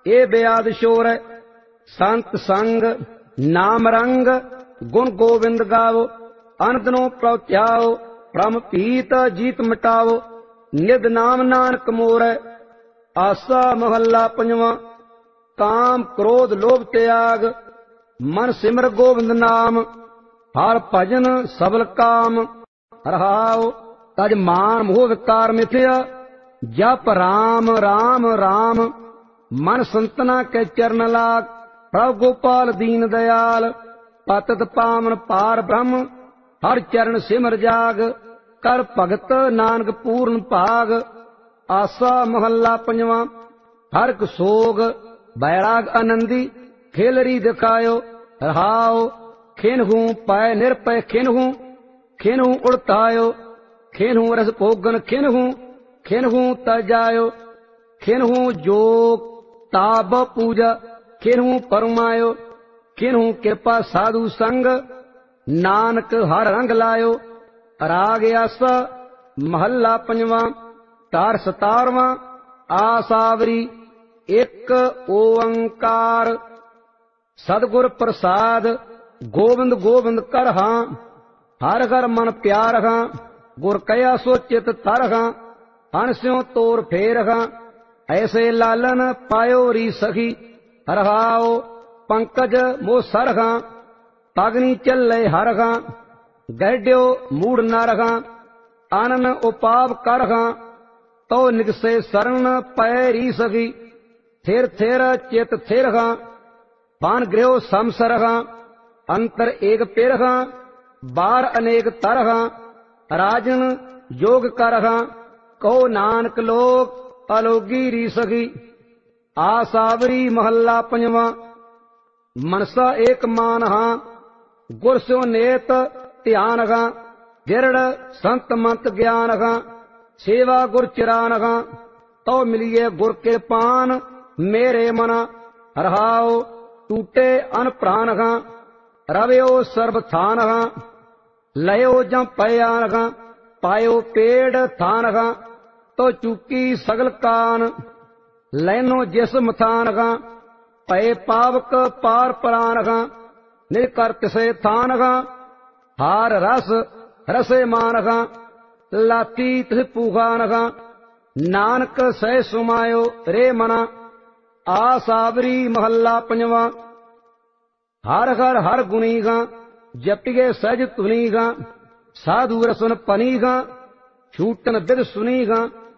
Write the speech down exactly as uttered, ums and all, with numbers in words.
ए ब्याद शोर। संत संग नाम रंग गुण गोविंद गाओ। अनदनो प्रत्याओ प्रम पीत जीत मिटाओ। निद नाम नानक मोर। आसा महला पंजवा। काम क्रोध लोभ त्याग मन सिमर गोविंद नाम। हर भजन सबल काम। रहाओ तज मान मोह विकार मिथ्या। जप राम राम राम मन संतना के चरण लाग। प्रभु गोपाल दीन दयाल पतत पावन पार ब्रह्म। हर चरण सिमर जाग कर भगत नानक पूर्ण भाग। आसा महला पंजवा। हर सोग बैराग आनंदी खेलरी दिखायो। रहाओ खिनहू पाए निरपय खिनहू। खिनहू उड़तायो खिनहू रस भोगन खिनहू। खिनहू तजायो खिनहू जोग ताब पूजा। खिनहू परमायो खिनहू कृपा साधु संग। नानक हर रंग लायो। राग आसा महला पंजवा। तार सतारवां। आसावरी एक ओंकार। सतगुर प्रसाद गोविंद गोविंद कर हां। हर घर मन प्यार हां। गुर कया सो चित तर हां। हंस्यों तोर फेर हां। ऐसे लालन पायो री सखी। रहाओ पंकज मो सर हां। पगनी चले हर हां। गैड्यो मूड नर हां। आनन उपाव कर हां। तो निगसे शरण पै री सखी। थिर थिर चित थिर हां। पान गृह समसर हां। अंतर एक पिर हां। बार अनेक तर हां। राजन योग कर हां। कहो नानक लोक अलोगी री सखी। आसावरी महला पंजवा। मनसा एक मान हां। गुर स्यो नेत ध्यान हां। दृढ़ संत मंत ज्ञान हां। सेवा गुर चिरान हां। तो मिलिए गुर के पान मेरे मना। रहाओ टूटे अन प्राण हां। रवयो सर्व थान हां। लयो जं पयान हां। पायो पेड़ थान हां। तो चूकी सगल कान। लैनो जिस मथान हां। पय पावक पार प्राण हां। निकर तिसे थान हां। हार रस रसे मान हां। लाती तिस पूगान हां। नानक सह सुमायो रे मना। आसावरी महला पंजवा। हर हर हर गुणी हां। जपिगे सहज तुनी हां। साधु रसन पनी हां। छूटन बिद सुनी हां।